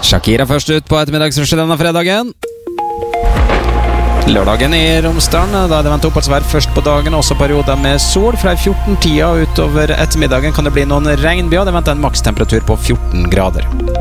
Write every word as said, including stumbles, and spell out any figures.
Shakira først ut på ettermiddagsrushet denne fredagen. Lørdagen i Romsdalen, da er det ventet oppholdsvær først på dagen, også perioder med sol. Fra fjorten tida utover ettermiddagen kan det bli noen regnbyer. Det venter en makstemperatur på fjorten grader.